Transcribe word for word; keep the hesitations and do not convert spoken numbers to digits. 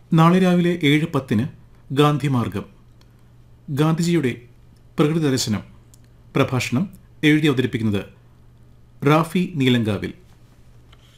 നാളെ രാവിലെ ഏഴ് പത്തിന് ഗാന്ധിമാർഗം ഗാന്ധിജിയുടെ പ്രകൃതി ദർശനം പ്രഭാഷണം എഴുതി അവതരിപ്പിക്കുന്നത് റാഫി നീലങ്കാവിൽ.